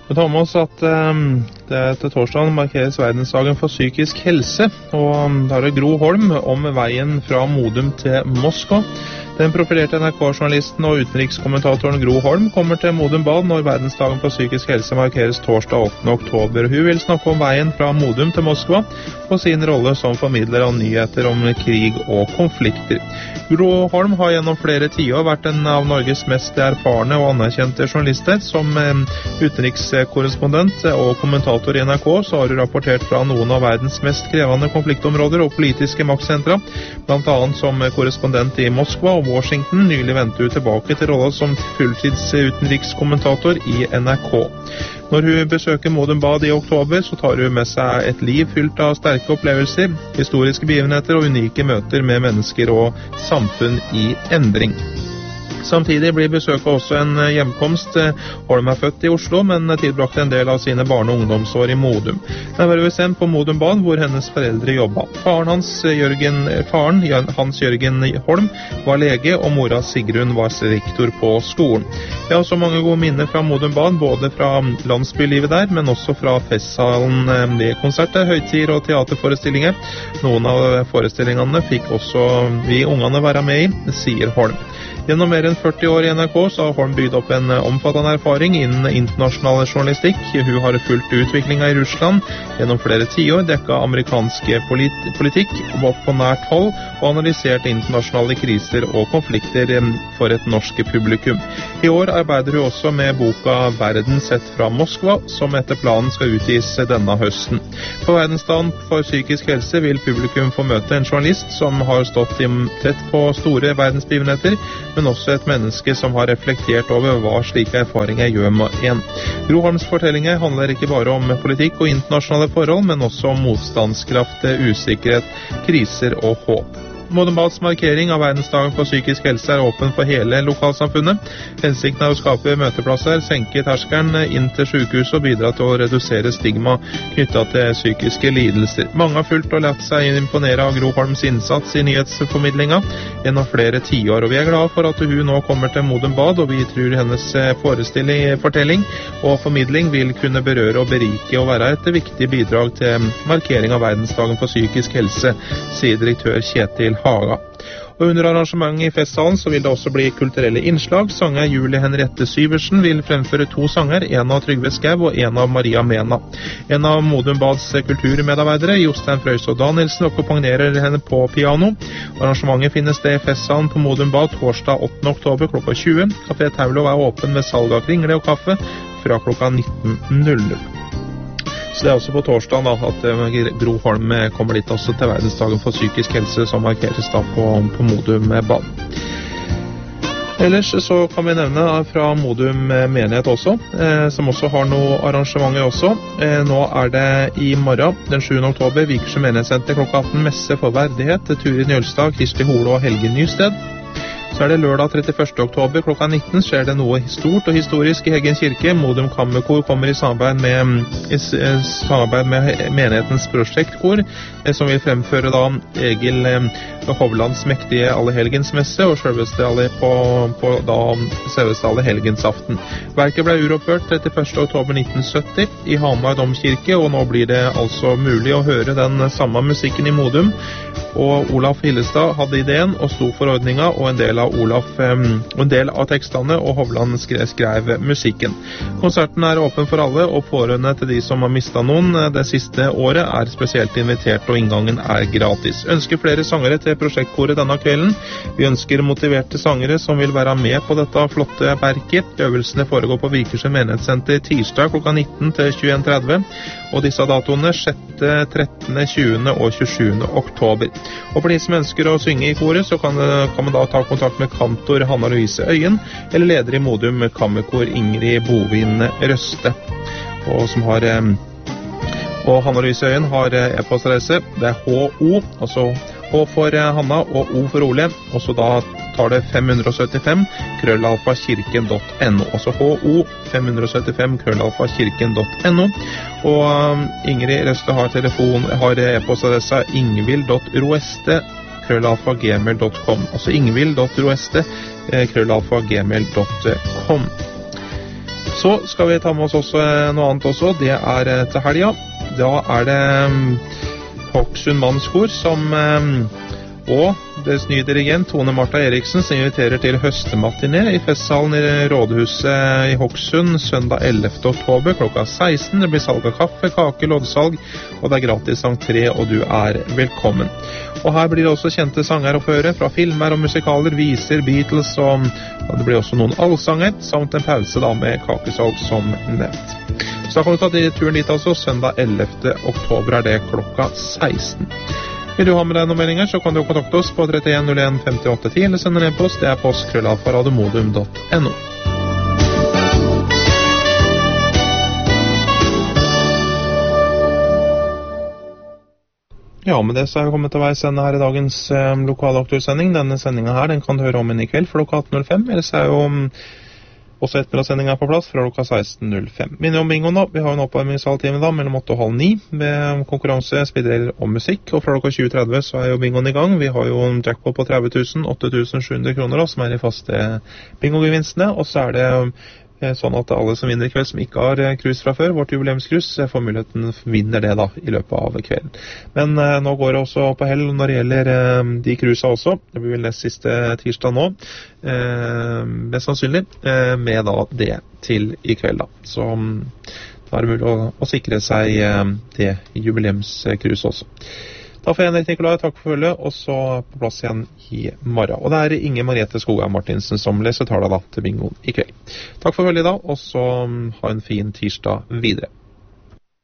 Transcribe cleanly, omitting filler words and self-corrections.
Vi tar med oss at til torsdagen markeres verdensdagen for psykisk helse, og da er det Gro Holm om veien fra Modum til Moskva. Den profilerte NRK-journalisten og utenrikskommentatoren Gro Holm kommer til Modum Bad når verdensdagen for psykisk helse markeres torsdag 8. oktober. Hun vil snakke om veien fra Modum til Moskva og sin rolle som formidler av nyheter om krig og konflikter. Gro Holm har gjennom flere tiår vært en av Norges mest erfarne og anerkjente journalister. Som utenrikskorrespondent og kommentator i NRK så har hun rapportert fra noen av verdens mest krevende konfliktområder og politiske maktsentra, blant annet som korrespondent i Moskva og Washington. Nylig vendte hun tilbake til rollen som fulltidsutenrikskommentator i NRK. Når hun besøker Modum Bad i oktober, så tar hun med seg et liv fylt av sterke opplevelser, historiske begivenheter og unike møter med mennesker og samfunn i endring. Samtidig blir besøket også en hjemkomst. Holm er født i Oslo, men tilbrakte en del av sine barne- og ungdomsår i Modum. Den var bestemt på Modum Bad, hvor hennes foreldre jobbet. Faren Hans Jørgen Holm var lege, og mora Sigrun var rektor på skolen. Jeg har også mange gode minner fra Modum Bad, både fra landsbylivet der, men også fra festsalen med konserter, høytider og teaterforestillinger. Noen av forestillingene fikk også vi ungene være med i, sier Holm. Gjennom mer enn 40 år i NRK så har Holm bygd opp en omfattende erfaring innen internasjonal journalistikk. Hun har fulgt utviklingen i Russland gjennom flere tiår, dekket amerikansk politikk på nært hold og analysert internasjonale kriser og konflikter for et norsk publikum. I år arbeider hun også med boka Verden sett fra Moskva, som etter planen skal utgis denne høsten. På verdensdagen for psykisk helse vil publikum få møte en journalist som har stått tett på store verdensbegivenheter, men også et menneske som har reflektert over hva slike erfaringer gjør med en. Gro Holms fortellinger handler ikke bare om politikk og internasjonale forhold, men også om motstandskraft, usikkerhet, kriser og håp. Modum Bads markering av verdensdagen for psykisk helse er åpen for hele lokalsamfunnet. Hensikten er å skape møteplasser, senke terskelen inn til sykehuset og bidra til å redusere stigma knyttet til psykiske lidelser. Mange har fulgt og latt seg imponere av Gro Holms innsats i nyhetsformidlingen gjennom flere tiår, og vi er glade for at hun nå kommer til Modum Bad, og vi tror hennes fortelling og formidling vil kunne berøre og berike og være et viktig bidrag til markering av verdensdagen for psykisk helse, sier direktør Kjetil Haga. Og under arrangementet i festsalen så vil det også bli kulturelle innslag. Sanger Julie Henriette Syversen vil fremføre 2 sanger, en av Trygve Skau og en av Maria Mena. En av Modum Bads kulturmedarbeidere, Jostein Frøyså Danielsen, akkompagnerer henne på piano. Arrangementet finner sted i festsalen på Modum Bad torsdag 8. oktober klokka 20. Café Taulov er åpen med salg av kringle og kaffe fra klokka 19.00. Så det er også på torsdag da, at Gro Holm kommer dit også til verdensdagen for psykisk helse, som markeres da på Modum Bad. Ellers så kan vi nevne fra Modum menighet også, som også har noen arrangementer også. Nå er det i morgen, den 7. oktober, Vikersjø menighetssenter klokka 18, messe for verdighet, Turid Njølstad, Kirsti Hole og Helge Nysted. Så er det lørdag 31. oktober klokka 19 skjer det noe stort og historisk i Heggen kirke. Modum Kammerkor kommer i samarbeid med menighetens prosjektkor, som vil fremføre da Egil Hovlands mektige Allehelgensmesse og selveste Allehelgensaften. Verket ble uropført 31. oktober 1970 i Hamar domkirke, og nå blir det altså mulig å høre den samme musikken i Modum. Og Olaf Hillestad hadde ideen og sto for ordninga, og en del av tekstene, og Hovland skrev musikken. Konserten er åpen for alle, og pårørende til de som har mistet noen det siste året er spesielt invitert, og inngangen er gratis. Ønsker flere sangere til prosjektkoret denne kvelden. Vi ønsker motiverte sangere som vil være med på dette flotte verket. Øvelsene foregår på Vikersjø menighetssenter tirsdag klokka 19 til 21.30, og disse datoene 6., 13., 20. og 27. oktober. Og for de som ønsker å synge i koret, så kan man da ta kontakt med kantor Hanna Louise Øyen, eller leder i Modum Kammerkor Ingrid Bovin Røste. Og Hanna Louise Øyen har e-postadresse. Det er HO, altså H for Hanna og O for Ole, og så da tar det 575 @kirken.no, altså HO 575 @kirken.no. Og Ingrid Røste har e-postadresse ingvild.roeste @gmail.com, altså ingvild.roeste @gmail.com. Så skal vi ta med oss også noe annet også. Det til helga. Da det Hokksund Mannskor som og deres nye dirigent Tone Martha Eriksen som inviterer til høstematiné i festsalen i Rådhuset i Hokksund søndag 11. oktober klokka 16. Det blir salg av kaffe, kake, loddsalg, og det gratis entré, og du velkommen. Og her blir det også kjente sanger å høre fra filmer og musikaler, viser, Beatles, og det blir også noen allsanger, samt en pause da med kakesalg som nevnt. Så da kan du ta turen dit altså, søndag 11. oktober det klokka 16. Vil du ha med deg noen meldinger, så kan du kontakte oss på 31 01 58 10, eller sende en e-post, det post@radiomodum.no. Ja, med det så vi kommet til veis ende her i dagens lokalaktuellsending. Denne sendingen her, den kan du høre om inn i kveld for klokka 18.05, ellers jo også ettermiddagssendingen på plass fra klokka 16.05. Minner om bingo nå. Vi har en oppvarmingshalvtime da, mellom 8 og halv 9, med konkurranse, spilleregler og musikk. Og fra klokka 20.30 så jo bingoen i gang. Vi har jo en jackpot på 30 000, 8.700 kroner, som de faste bingogevinstene. Og så det sånn at alle som vinner i kveld, som ikke har krus fra før, vårt jubileumskrus, får muligheten vinner det da, i løpet av kvelden. Men nå går det også på hell når det gjelder de krusa også. Det blir vel nest siste tirsdag nå, mest sannsynlig, med da det til i kveld da. Så da det mulig å sikre seg det jubileumskrus også. Da får jeg Erik Nikolai, takk for følget, og så på plass igjen i morgen. Og det Inge Mariette Skogheim Martinsen som leser tala da til bingoen i kveld. Takk for følget da, og så ha en fin tirsdag videre.